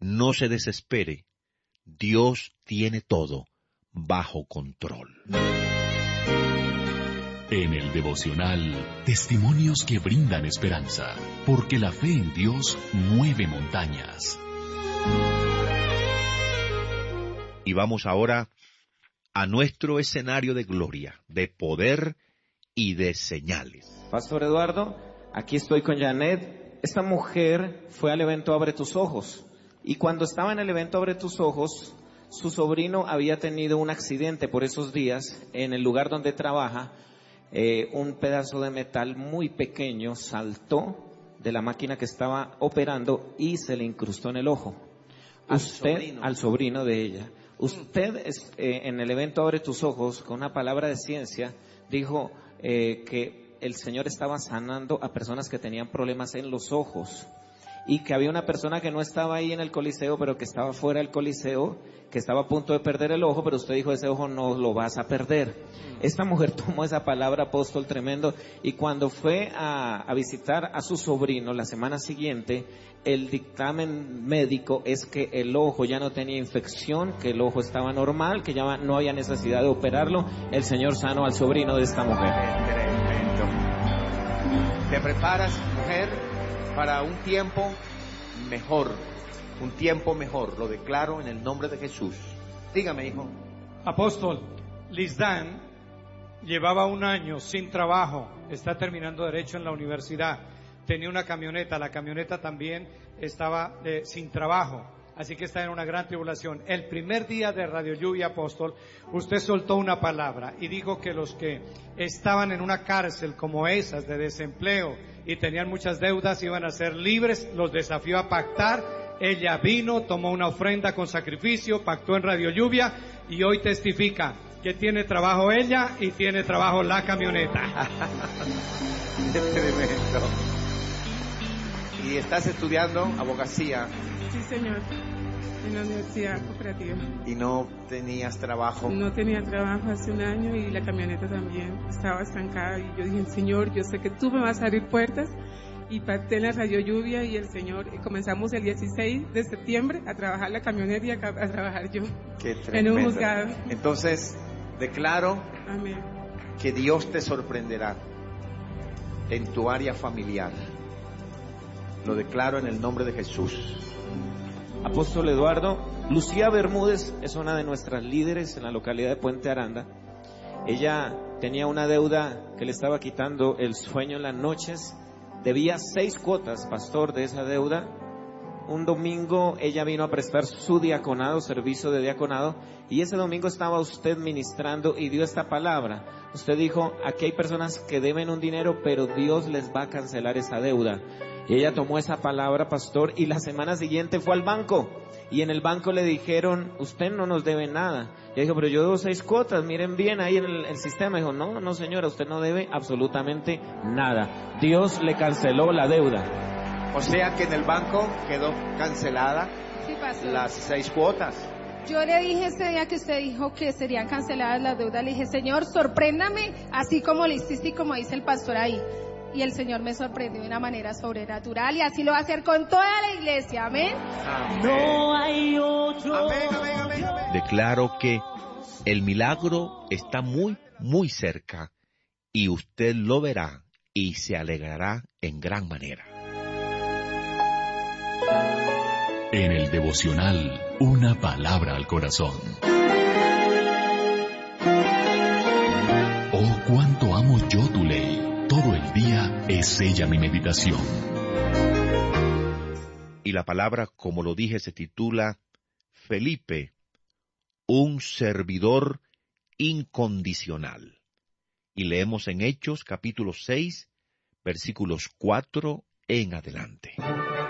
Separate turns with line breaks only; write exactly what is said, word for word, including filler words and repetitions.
no se desespere. Dios tiene todo bajo control.
En el devocional, testimonios que brindan esperanza, porque la fe en Dios mueve montañas.
Y vamos ahora a nuestro escenario de gloria, de poder y de señales.
Pastor Eduardo, aquí estoy con Janet. Esta mujer fue al evento Abre tus Ojos. Y cuando estaba en el evento Abre tus Ojos, su sobrino había tenido un accidente por esos días. En el lugar donde trabaja, eh, un pedazo de metal muy pequeño saltó de la máquina que estaba operando y se le incrustó en el ojo.
Al
Usted,
sobrino.
al sobrino de ella. Usted es, eh, en el evento Abre tus Ojos, con una palabra de ciencia, dijo eh, que el Señor estaba sanando a personas que tenían problemas en los ojos. Y que había una persona que no estaba ahí en el Coliseo, pero que estaba fuera del Coliseo, que estaba a punto de perder el ojo, pero usted dijo, ese ojo no lo vas a perder. Esta mujer tomó esa palabra, apóstol tremendo, y cuando fue a, a visitar a su sobrino la semana siguiente, el dictamen médico es que el ojo ya no tenía infección, que el ojo estaba normal, que ya no había necesidad de operarlo. El Señor sanó al sobrino de esta mujer.
Tremendo. Te preparas, mujer, para un tiempo mejor, un tiempo mejor, lo declaro en el nombre de Jesús. Dígame, hijo.
Apóstol, Lisdan llevaba un año sin trabajo, está terminando Derecho en la universidad, tenía una camioneta, la camioneta también estaba eh, sin trabajo, así que está en una gran tribulación. El primer día de Radio Lluvia, apóstol, usted soltó una palabra y dijo que los que estaban en una cárcel como esas de desempleo y tenían muchas deudas iban a ser libres, los desafió a pactar. Ella vino, tomó una ofrenda con sacrificio, pactó en Radio Lluvia y hoy testifica que tiene trabajo ella y tiene trabajo la camioneta.
Tremendo. Y estás estudiando abogacía.
Sí, señor, en la Universidad Cooperativa.
Y no tenías trabajo.
No tenía trabajo hace un año y la camioneta también estaba estancada y yo dije, Señor, yo sé que tú me vas a abrir puertas. Y pacté en la Radio Lluvia y el Señor, y comenzamos el dieciséis de septiembre a trabajar la camioneta y a, a trabajar yo.
Qué
en
tremendo.
un juzgado.
Entonces, declaro
Amén.
que Dios te sorprenderá en tu área familiar. Lo declaro en el nombre de Jesús.
Apóstol Eduardo, Lucía Bermúdez es una de nuestras líderes en la localidad de Puente Aranda. Ella tenía una deuda que le estaba quitando el sueño en las noches. Debía seis cuotas, pastor, de esa deuda. Un domingo ella vino a prestar su diaconado, servicio de diaconado, y ese domingo estaba usted ministrando y dio esta palabra. Usted dijo, aquí hay personas que deben un dinero, pero Dios les va a cancelar esa deuda. Y ella tomó esa palabra, pastor, y la semana siguiente fue al banco. Y en el banco le dijeron, usted no nos debe nada. Y ella dijo, pero yo debo seis cuotas, miren bien ahí en el, el sistema. Dijo, no, no señora, usted no debe absolutamente nada. Dios le canceló la deuda.
O sea que en el banco quedó cancelada
Sí, pastor.
las seis cuotas.
Yo le dije ese día que usted dijo que serían canceladas las deudas, le dije, Señor, sorpréndame, así como lo hiciste y como dice el pastor ahí. Y el Señor me sorprendió de una manera sobrenatural y así lo va a hacer con toda la iglesia, amén.
Amén.
No hay otro.
Amén, amén, amén, amén.
Declaro que el milagro está muy, muy cerca y usted lo verá y se alegrará en gran manera.
En el devocional, una palabra al corazón. Oh, cuánto amo yo tu ley. Todo el día es ella mi meditación.
Y la palabra, como lo dije, se titula Felipe, un servidor incondicional. Y leemos en Hechos capítulo seis, versículos cuatro en adelante.